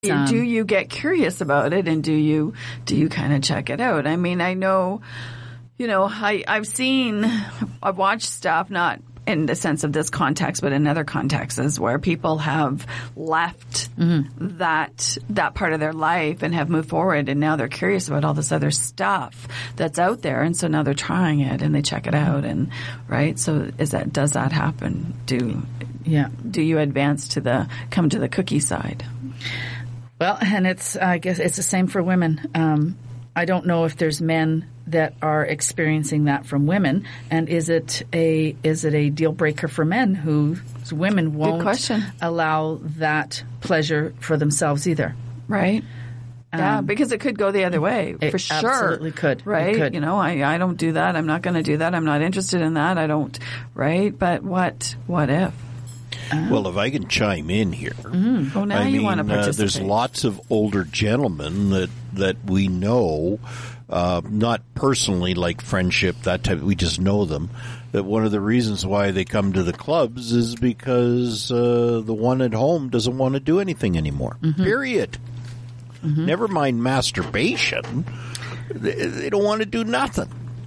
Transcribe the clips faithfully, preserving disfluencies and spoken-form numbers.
Um, do you get curious about it, and do you do you kind of check it out? I mean, I know, you know, I I've seen, I've watched stuff, not in the sense of this context, but in other contexts where people have left mm-hmm. that that part of their life and have moved forward, and now they're curious about all this other stuff that's out there, and so now they're trying it and they check it out, and right. So is that does that happen? Do yeah? Do you advance to the come to the cookie side? Well, and it's, I guess it's the same for women. Um, I don't know if there's men that are experiencing that from women, and is it a is it a deal breaker for men who women won't allow that pleasure for themselves either? Right. Yeah, um, because it could go the other way for it sure. Absolutely could. Right. It could. You know, I I don't do that. I'm not going to do that. I'm not interested in that. I don't. Right. But what what if? Well, if I can chime in here, mm. oh, now I you mean, want to participate. Uh, there's lots of older gentlemen that that we know, uh, not personally, like friendship, that type. We just know them. That one of the reasons why they come to the clubs is because uh, the one at home doesn't want to do anything anymore. Mm-hmm. Period. Mm-hmm. Never mind masturbation; they, they don't want to do nothing.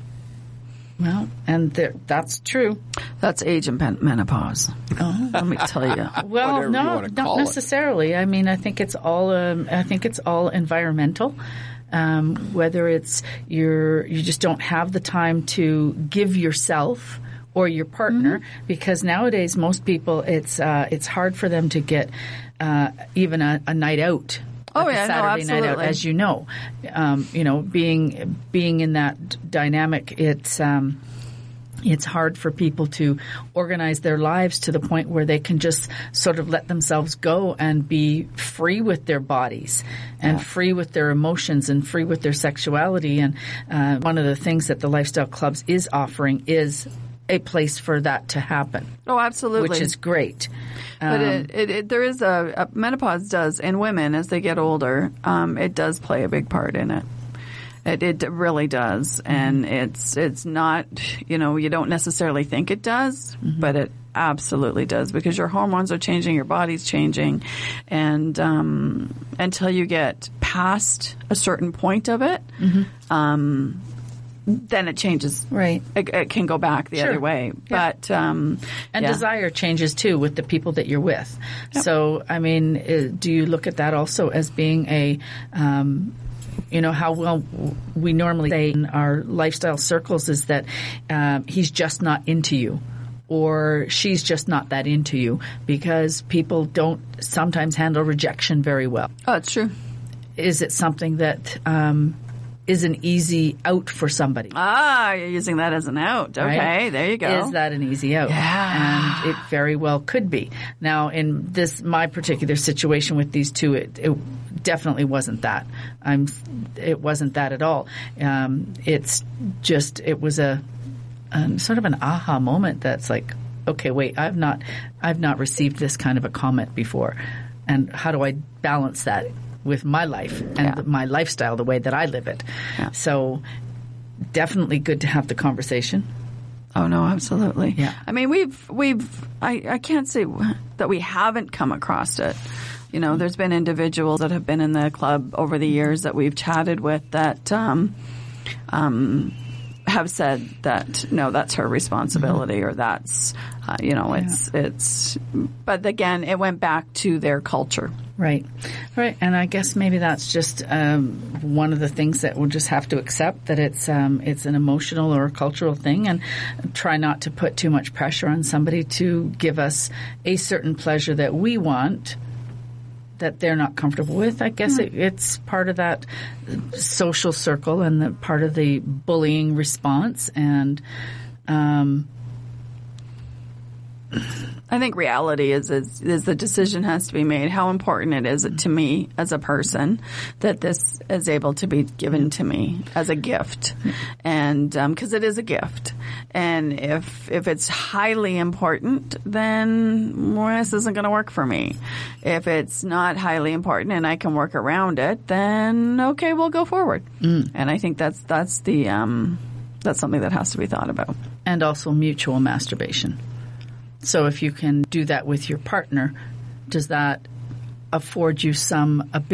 Well, and there, that's true. That's age and pen- menopause. Oh, let me tell you. Well, no, not necessarily. It. I mean, I think it's all. Um, I think it's all environmental. Um, whether it's you're, you just don't have the time to give yourself or your partner, mm-hmm. because nowadays most people, it's uh, it's hard for them to get uh, even a, a night out. Oh yeah, Saturday no, night out, as you know, um, you know, being being in that dynamic, it's um, it's hard for people to organize their lives to the point where they can just sort of let themselves go and be free with their bodies and yeah. free with their emotions and free with their sexuality. And uh, one of the things that the Lifestyle Clubs is offering is a place for that to happen. Oh, absolutely. Which is great. But it, it, it, there is a, a menopause does in women as they get older. Um, it does play a big part in it. It, it really does, and it's it's not, you know, you don't necessarily think it does, mm-hmm. but it absolutely does, because your hormones are changing, your body's changing, and um, until you get past a certain point of it, mm-hmm. um, then it changes. Right. It, it can go back the sure. other way. Yeah. But um, and yeah. desire changes too with the people that you're with. Yep. So, I mean, uh, do you look at that also as being a um, you know, how well we normally say in our lifestyle circles is that um, he's just not into you, or she's just not that into you, because people don't sometimes handle rejection very well. Oh, it's true. Is it something that um, is an easy out for somebody? Ah, you're using that as an out. Okay, right? There you go. Is that an easy out? Yeah. And it very well could be. Now, in this, my particular situation with these two, it, it definitely wasn't that. I'm, it wasn't that at all. Um, it's just, it was a, a sort of an aha moment that's like, okay, wait, I've not, I've not received this kind of a comment before. And how do I balance that with my life and yeah. my lifestyle, the way that I live it? Yeah. So definitely good to have the conversation. Oh no, absolutely. Yeah. I mean, we've we've I, I can't say that we haven't come across it. You know, there's been individuals that have been in the club over the years that we've chatted with that um, um, have said that no, that's her responsibility, mm-hmm. or that's uh, you know, it's yeah. it's. But again, it went back to their culture. Right. Right. And I guess maybe that's just um, one of the things that we'll just have to accept, that it's um, it's an emotional or a cultural thing, and try not to put too much pressure on somebody to give us a certain pleasure that we want that they're not comfortable with. I guess mm-hmm. it, it's part of that social circle and the part of the bullying response. And um I think reality is, is is the decision has to be made. How important it is to me as a person that this is able to be given to me as a gift, and because um, it is a gift. And if if it's highly important, then well, this isn't going to work for me. If it's not highly important and I can work around it, then okay, we'll go forward. Mm. And I think that's that's the um, that's something that has to be thought about. And also mutual masturbation. So if you can do that with your partner, does that afford you some ability